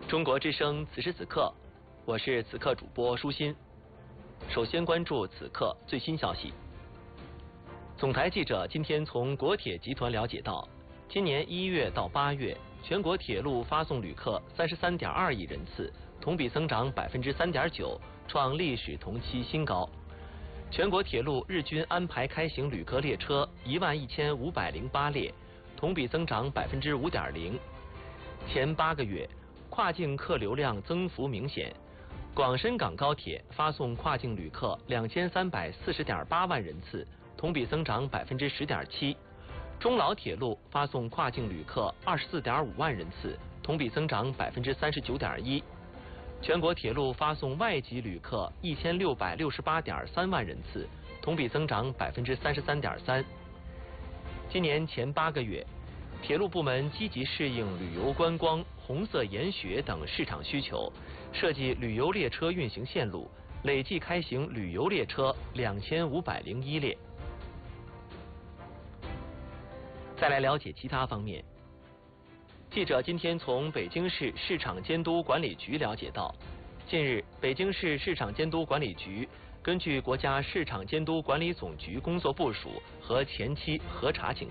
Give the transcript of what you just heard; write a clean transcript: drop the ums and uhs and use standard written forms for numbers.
中国之声此时此刻，我是此刻主播舒心。首先关注此刻最新消息。总台记者今天从国铁集团了解到，今年1月到8月，全国铁路发送旅客33.2亿人次，同比增长3.9%，创历史同期新高。全国铁路日均安排开行旅客列车11508列，同比增长5.0%。前8个月，跨境客流量增幅明显。广深港高铁发送跨境旅客2340.8万人次，同比增长10.7%。中老铁路发送跨境旅客24.5万人次，同比增长39.1%。全国铁路发送外籍旅客1668.3万人次，同比增长33.3%。今年前8个月，铁路部门积极适应旅游观光、红色研学等市场需求，设计旅游列车运行线路，累计开行旅游列车2501列。再来了解其他方面。记者今天从北京市市场监督管理局了解到，近日，北京市市场监督管理局根据国家市场监督管理总局工作部署和前期核查情